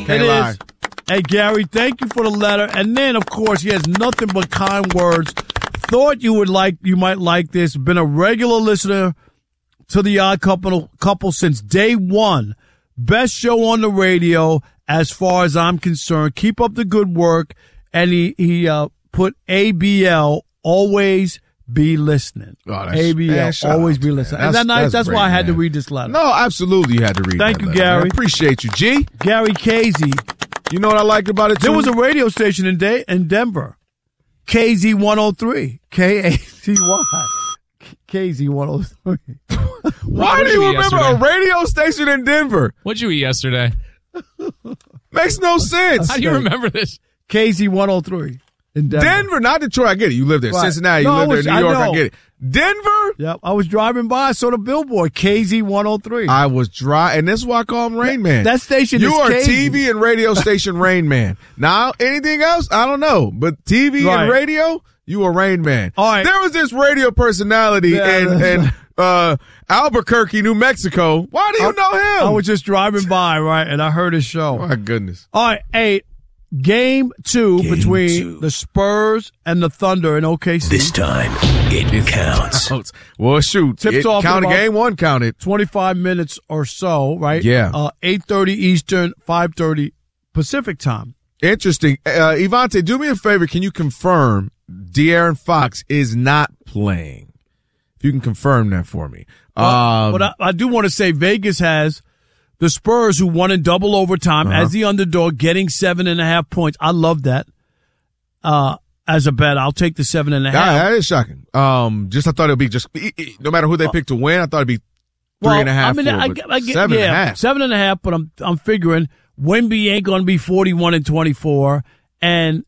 Can't lie. Hey, Gary, thank you for the letter. And then, of course, he has nothing but kind words. Thought you might like this. Been a regular listener to the Odd Couple since day one. Best show on the radio as far as I'm concerned. Keep up the good work. And he put ABL, always be listening. Oh, ABL, always be listening. Isn't that nice? That's why I had to read this letter. No, absolutely you had to read Thank that you, letter, Gary. man. Appreciate you, G. Gary Casey. You know what I like about it, too? There was a radio station in Denver. KZ 103. KACY. KZ 103. Why do you remember a radio station in Denver? What'd you eat yesterday? Makes no sense. How do you remember this? KZ 103 in Denver, not Detroit. I get it. You live there. Right. Cincinnati, No, you live there. New York, I get it. Denver? Yep. I was driving by. I saw the billboard. KZ 103. I was dry, and that's why I call him Rain Man. That station you is are KZ. TV and radio station Rain Man. Now, anything else? I don't know. But TV Right. and radio, you are Rain Man. All right. There was this radio personality in Albuquerque, New Mexico. Why do you know him? I was just driving by, right, and I heard his show. My goodness. All right, hey, game two between the Spurs and the Thunder in OKC. This time, it counts. Well, shoot. Tips off counted. about Game one counted. 25 minutes or so, right? Yeah. 8:30 Eastern, 5:30 Pacific time. Interesting. Ivante, do me a favor. Can you confirm De'Aaron Fox is not playing? If you can confirm that for me. But I do want to say Vegas has the Spurs, who won in double overtime as the underdog, getting 7.5 points. I love that. As a bet, I'll take the 7.5. That is shocking. I thought it would be no matter who they pick to win, I thought it'd be 3.5. I get 7.5. 7.5, but I'm figuring Wemby ain't going to be 41 and 24, and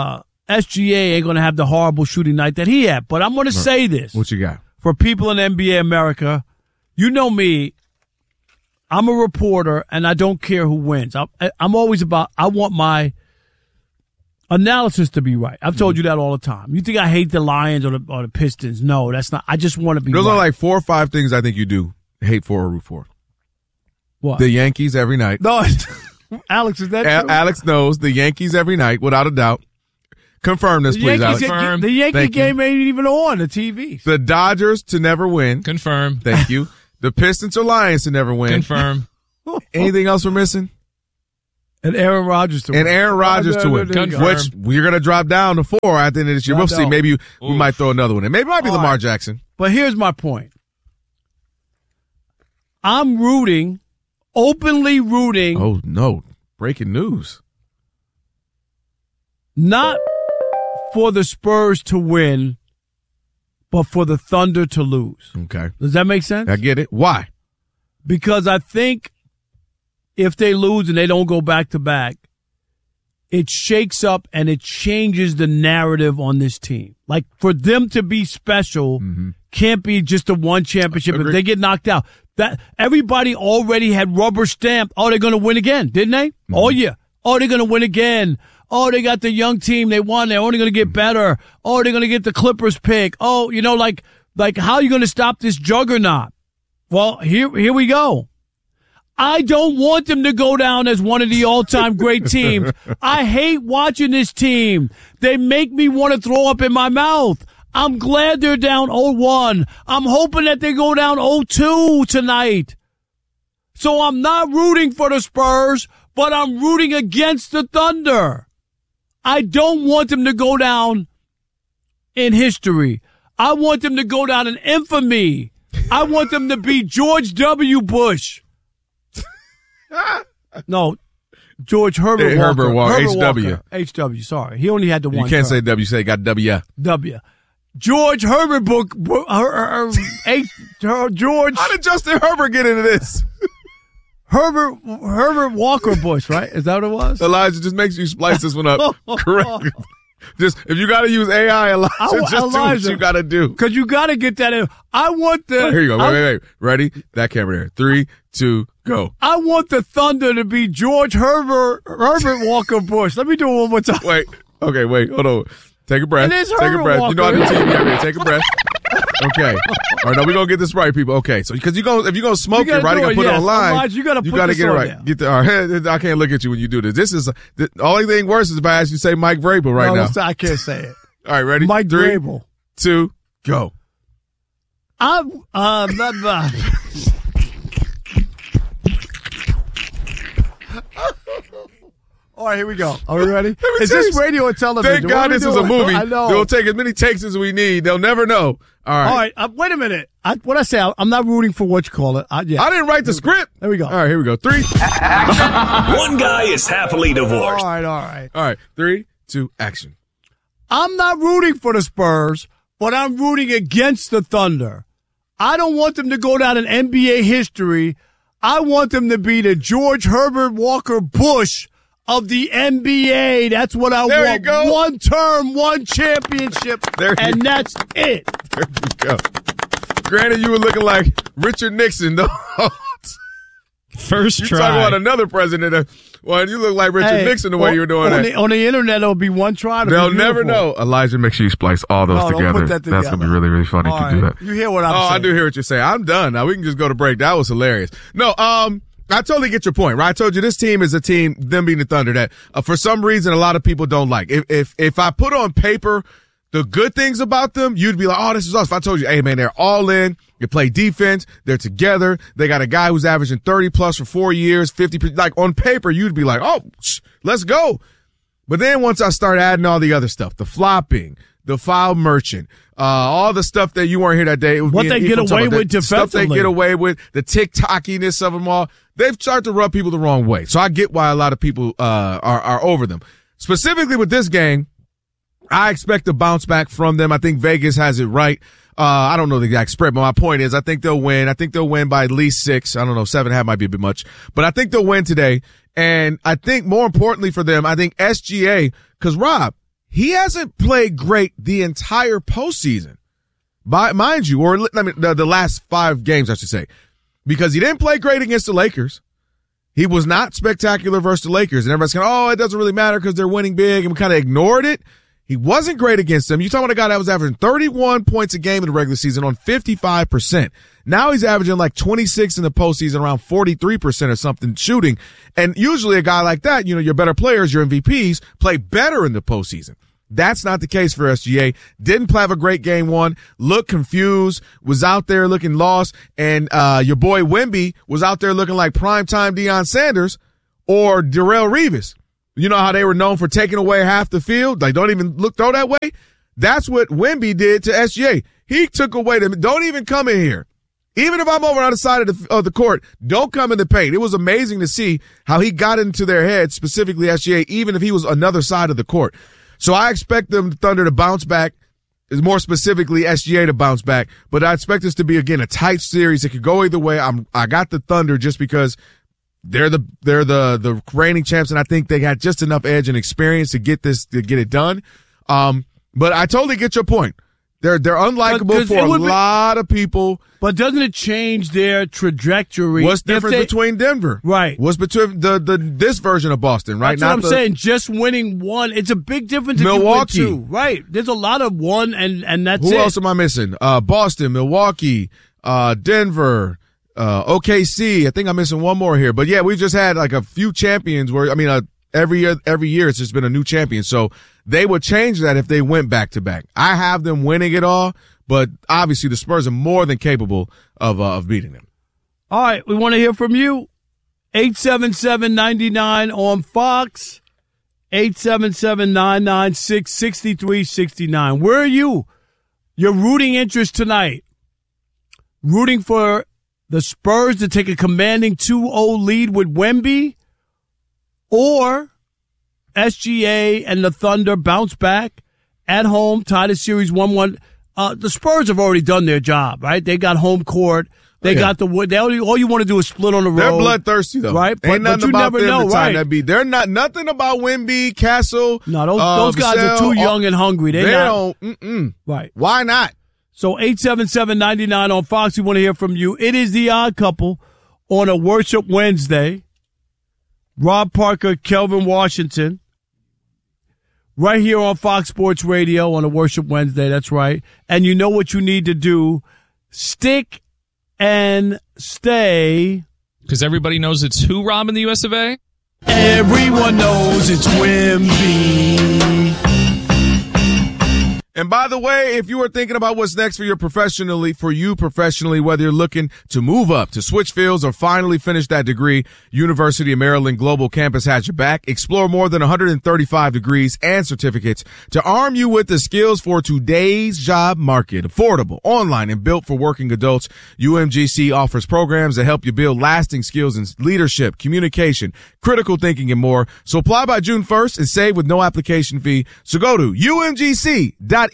SGA ain't going to have the horrible shooting night that he had. But I'm going to say this. What you got? For people in NBA America, you know me, I'm a reporter, and I don't care who wins. I'm always about, I want my analysis to be right. I've told you that all the time. You think I hate the Lions or the Pistons? No, that's not. I just want to be Those right. are like 4 or 5 things I think you do hate for or root for. What? The Yankees every night. No, Alex, is that true? Alex knows the Yankees every night, without a doubt. Confirm this, please, Alex. Confirm. The Yankee Thank game ain't even on the TV. The Dodgers to never win. Confirm. Thank you. The Pistons or Lions to never win. Confirm. Anything else we're missing? And Aaron Rodgers to win. And Aaron Rodgers to win. Confirm. Which we're going to drop down to 4 at the end of this year. We'll see. Maybe we might throw another one in. Maybe it might be Lamar Jackson. But here's my point. I'm openly rooting. Oh, no. Breaking news. Not for the Spurs to win, but for the Thunder to lose. Okay. Does that make sense? I get it. Why? Because I think if they lose and they don't go back to back, it shakes up and it changes the narrative on this team. Like, for them to be special can't be just a one championship. If they get knocked out, that everybody already had rubber stamped. Oh, they're going to win again, didn't they? Oh, yeah. Oh, they're going to win again. Oh, they got the young team. They won. They're only going to get better. Oh, they're going to get the Clippers pick. Oh, like how are you going to stop this juggernaut? Well, here we go. I don't want them to go down as one of the all-time great teams. I hate watching this team. They make me want to throw up in my mouth. I'm glad they're down 0-1. I'm hoping that they go down 0-2 tonight. So I'm not rooting for the Spurs, but I'm rooting against the Thunder. I don't want them to go down in history. I want them to go down in infamy. I want them to be George W. Bush. No, George Herbert Hey, Walker. Herbert Walker. Herbert HW. Walker. HW, sorry. He only had the one. You can't term. say W. Say got W. W. George Herbert George How did Justin Herbert get into this? Herbert Walker Bush, right? Is that what it was? Elijah, just makes you splice this one up correctly. Just if you got to use AI, Elijah, just do what you got to do. Because you got to get that in. I want the. Here you go. Wait. Ready? That camera there. 3, 2, go. I want the Thunder to be George Herbert Walker Bush. Let me do it one more time. Wait. Okay, wait. Hold on. Take a breath. It is Take a Herbert breath. Walker. You know how to team every. Take a breath. Okay. All right, now we're going to get this right, people. Okay, so because if you're going to smoke it, right, you got to put it online. You got to get it right. All right, I can't look at you when you do this. This is the only thing worse is if I ask you to say Mike Vrabel now. I can't say it. All right, ready? Mike 3, Vrabel. 2, go. All right, here we go. Are we ready? Is this radio or television? Thank God this is a movie. I know. They'll take as many takes as we need. They'll never know. All right. Wait a minute. What I say? I'm not rooting for what you call it. I didn't write the script. There we go. All right, here we go. 3. One guy is happily divorced. All right. All right, 3, 2, action. I'm not rooting for the Spurs, but I'm rooting against the Thunder. I don't want them to go down in NBA history. I want them to be the George Herbert Walker Bush of the NBA. That's what I want. There you go. One term, one championship, and that's it. There you go. Granted, you were looking like Richard Nixon, though. First try. You talk about another president. Well, you look like Richard Nixon the way you were doing that. On the internet, it'll be one try. They'll never know. Elijah, make sure you splice all those together. That's going to be really, really funny to do that. You hear what I'm saying? I do hear what you're saying. I'm done. Now we can just go to break. That was hilarious. No, I totally get your point, right? I told you this team is a team, them being the Thunder, that for some reason a lot of people don't like. If I put on paper the good things about them, you'd be like, oh, this is us. If I told you, hey, man, they're all in. They play defense. They're together. They got a guy who's averaging 30-plus for 4 years, 50. Like, on paper, you'd be like, oh, let's go. But then once I start adding all the other stuff, the flopping, the foul merchant, all the stuff that you weren't here that day. What they get away with defensively. Stuff they get away with, the tick-tockiness of them all. They've started to rub people the wrong way. So I get why a lot of people are over them. Specifically with this game, I expect a bounce back from them. I think Vegas has it right. I don't know the exact spread, but my point is I think they'll win. I think they'll win by at least 6. I don't know, 7.5 might be a bit much. But I think they'll win today. And I think more importantly for them, I think SGA, because Rob, he hasn't played great the entire postseason. Mind you, or the last 5 games, I should say. Because he didn't play great against the Lakers. He was not spectacular versus the Lakers. And everybody's kind of, it doesn't really matter because they're winning big. And we kind of ignored it. He wasn't great against them. You're talking about a guy that was averaging 31 points a game in the regular season on 55%. Now he's averaging like 26 in the postseason, around 43% or something shooting. And usually a guy like that, your better players, your MVPs, play better in the postseason. That's not the case for SGA. Didn't have a great game 1, looked confused, was out there looking lost, and your boy Wemby was out there looking like primetime Deion Sanders or Darrelle Revis. You know how they were known for taking away half the field? Like, don't even throw that way? That's what Wemby did to SGA. He took away don't even come in here. Even if I'm over on the side of the court, don't come in the paint. It was amazing to see how he got into their heads, specifically SGA, even if he was another side of the court. So I expect them, the Thunder, to bounce back, more specifically SGA to bounce back. But I expect this to be, again, a tight series. It could go either way. I got the Thunder just because they're the reigning champs, and I think they got just enough edge and experience to get it done. But I totally get your point. They're unlikable for a lot of people. But doesn't it change their trajectory? What's different between Denver? Right. What's between this version of Boston, right? That's what I'm saying. Just winning one. It's a big difference if Milwaukee. you win 2. Right. There's a lot of one, and that's it. Who else am I missing? Boston, Milwaukee, Denver, OKC. I think I'm missing one more here. But yeah, we've just had like a few champions where, every year it's just been a new champion. So they would change that if they went back to back. I have them winning it all, but obviously the Spurs are more than capable of beating them. All right. We want to hear from you. 877-99 on Fox. 877-996-6369. Where are you? Your rooting interest tonight. Rooting for the Spurs to take a commanding 2-0 lead with Wemby, or SGA and the Thunder bounce back at home, tie the series 1-1. The Spurs have already done their job, right? They got home court. They got the wood. All you want to do is split on the road. They're bloodthirsty, though. Right? Ain't nothing but you about never them know, to time right? that beat. They're not nothing about Wemby, Castle. No, those guys are too young and hungry. They don't. Right. Why not? So 877-99 on Fox. We want to hear from you. It is the Odd Couple on a Worship Wednesday. Rob Parker, Kelvin Washington. right here on Fox Sports Radio on a Worship Wednesday. That's right. And you know what you need to do. Stick and stay. Because everybody knows it's who, Rob, in the US of A? Everyone knows it's Wimby. And by the way, if you are thinking about what's next for you professionally, whether you're looking to move up, to switch fields, or finally finish that degree, University of Maryland Global Campus has your back. Explore more than 135 degrees and certificates to arm you with the skills for today's job market. Affordable, online, and built for working adults, UMGC offers programs that help you build lasting skills in leadership, communication, critical thinking, and more. So apply by June 1st and save with no application fee. So go to umgc.edu.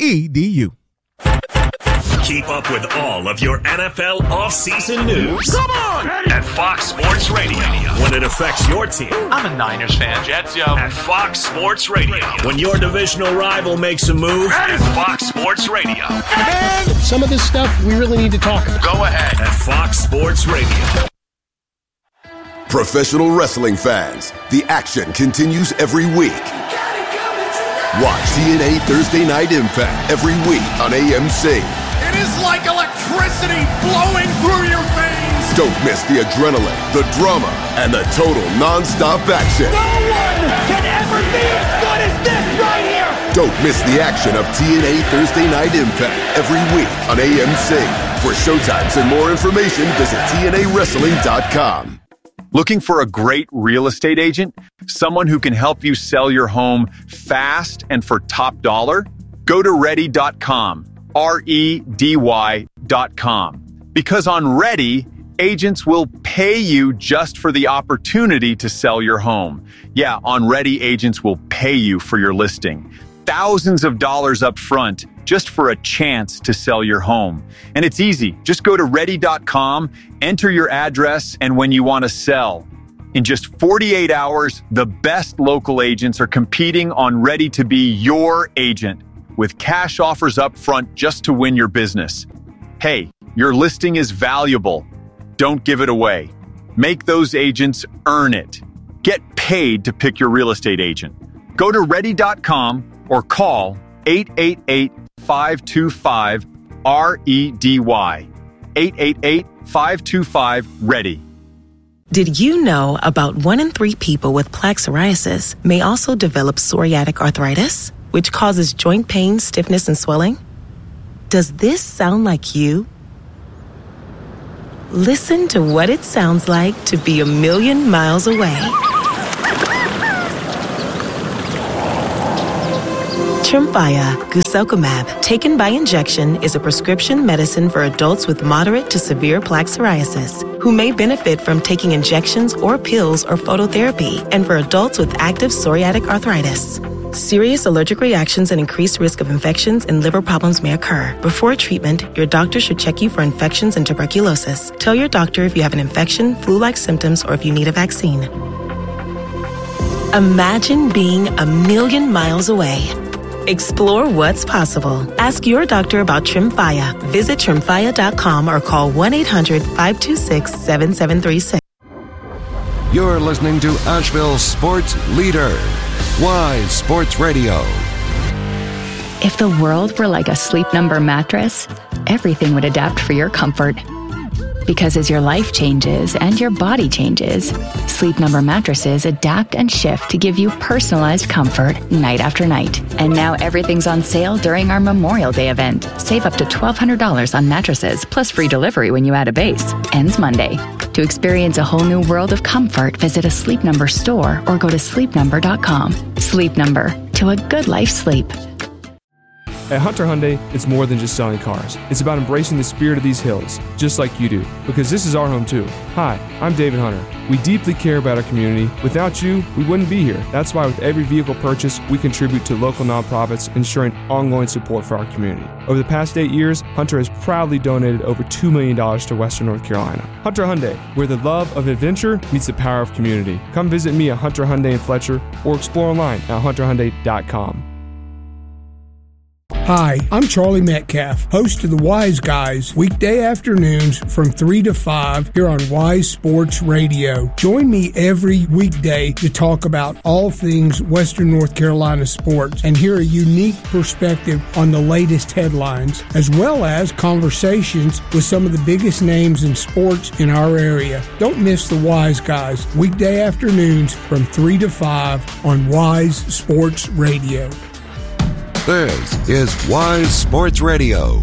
Keep up with all of your NFL offseason news. Come on! At Fox Sports Radio. When it affects your team. I'm a Niners fan. Jets, yo. At Fox Sports Radio. When your divisional rival makes a move. At Fox Sports Radio. And some of this stuff we really need to talk about. Go ahead. At Fox Sports Radio. Professional wrestling fans, the action continues every week. Watch TNA Thursday Night Impact every week on AMC. It is like electricity flowing through your veins. Don't miss the adrenaline, the drama, and the total non-stop action. No one can ever be as good as this right here. Don't miss the action of TNA Thursday Night Impact every week on AMC. For showtimes and more information, visit TNAWrestling.com. Looking for a great real estate agent? Someone who can help you sell your home fast and for top dollar? Go to Ready.com, REDY.com. Because on Ready, agents will pay you just for the opportunity to sell your home. Yeah, on Ready, agents will pay you for your listing. Thousands of dollars up front just for a chance to sell your home. And it's easy. Just go to Ready.com, enter your address, and when you want to sell. In just 48 hours, the best local agents are competing on Ready to be your agent with cash offers up front just to win your business. Hey, your listing is valuable. Don't give it away. Make those agents earn it. Get paid to pick your real estate agent. Go to Ready.com or call 888-525-REDY. 888-525-READY. Did you know about 1 in 3 people with plaque psoriasis may also develop psoriatic arthritis, which causes joint pain, stiffness, and swelling? Does this sound like you? Listen to what it sounds like to be a million miles away. Tremfya guselkumab, taken by injection, is a prescription medicine for adults with moderate to severe plaque psoriasis who may benefit from taking injections or pills or phototherapy, and for adults with active psoriatic arthritis. Serious allergic reactions and increased risk of infections and liver problems may occur. Before treatment, your doctor should check you for infections and tuberculosis. Tell your doctor if you have an infection, flu-like symptoms, or if you need a vaccine. Imagine being a million miles away. Explore what's possible. Ask your doctor about Tremfya. Visit Tremfya.com or call 1-800-526-7736. You're listening to Asheville's sports leader, Wise Sports Radio. If the world were like a Sleep Number mattress, everything would adapt for your comfort. Because as your life changes and your body changes, Sleep Number mattresses adapt and shift to give you personalized comfort night after night. And now everything's on sale during our Memorial Day event. Save up to $1,200 on mattresses, plus free delivery when you add a base. Ends Monday. To experience a whole new world of comfort, visit a Sleep Number store or go to sleepnumber.com. Sleep Number. To a good life sleep. At Hunter Hyundai, it's more than just selling cars. It's about embracing the spirit of these hills, just like you do, because this is our home too. Hi, I'm David Hunter. We deeply care about our community. Without you, we wouldn't be here. That's why with every vehicle purchase, we contribute to local nonprofits, ensuring ongoing support for our community. Over the past 8 years, Hunter has proudly donated over $2 million to Western North Carolina. Hunter Hyundai, where the love of adventure meets the power of community. Come visit me at Hunter Hyundai in Fletcher or explore online at hunterhyundai.com. Hi, I'm Charlie Metcalf, host of the Wise Guys, weekday afternoons from 3 to 5 here on Wise Sports Radio. Join me every weekday to talk about all things Western North Carolina sports and hear a unique perspective on the latest headlines, as well as conversations with some of the biggest names in sports in our area. Don't miss the Wise Guys, weekday afternoons from 3 to 5 on Wise Sports Radio. This is Wise Sports Radio.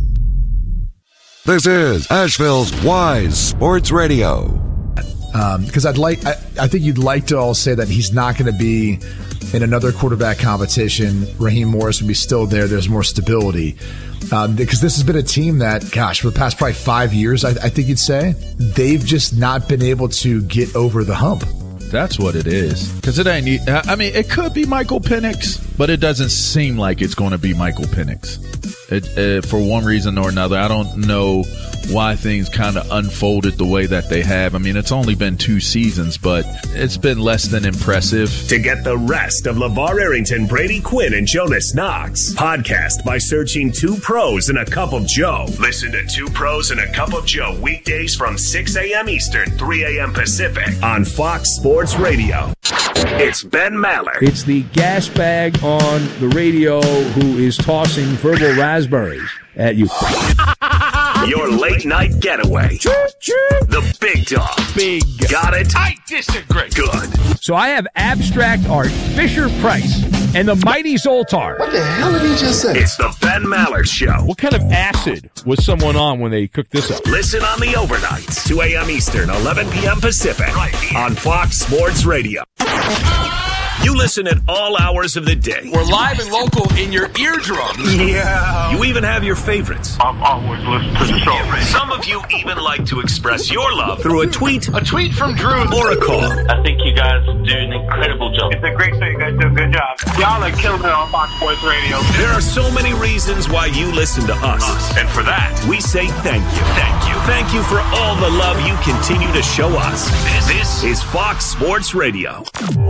This is Asheville's Wise Sports Radio. Because I think you'd like to all say that he's not going to be in another quarterback competition. Raheem Morris would be still there. There's more stability. Because this has been a team that, gosh, for the past probably 5 years, I think you'd say, they've just not been able to get over the hump. That's what it is. Because it ain't. I mean, it could be Michael Penix, but it doesn't seem like it's going to be Michael Penix. For one reason or another, I don't know why things kind of unfolded the way that they have. I mean, it's only been 2 seasons, but it's been less than impressive. To get the rest of LeVar Arrington, Brady Quinn, and Jonas Knox, podcast by searching 2 Pros and a Cup of Joe. Listen to 2 Pros and a Cup of Joe weekdays from 6 a.m. Eastern, 3 a.m. Pacific on Fox Sports Radio. It's Ben Maller. It's the gas bag on the radio who is tossing verbal raspberries at you. Your late night getaway. The big dog. Big. Got it? I disagree. Good. So I have abstract art, Fisher-Price, and the mighty Zoltar. What the hell did he just say? It's the Ben Maller Show. What kind of acid was someone on when they cooked this up? Listen on the overnights, 2 a.m. Eastern, 11 p.m. Pacific, right here on Fox Sports Radio. You listen at all hours of the day. We're live and local in your eardrums. Yeah. You even have your favorites. I've always listened to the show. Some of you even like to express your love through a tweet. A tweet from Drew. Or a call. I think you guys do an incredible job. It's a great show. You guys do a good job. Y'all are killing it on Fox Sports Radio. There are so many reasons why you listen to us. And for that, we say thank you. Thank you. Thank you for all the love you continue to show us. This is Fox Sports Radio.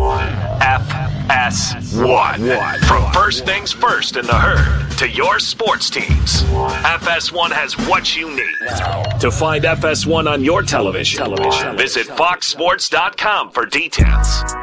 FS1. From first things first in the herd to your sports teams, FS1 has what you need. To find FS1 on your television, visit foxsports.com for details.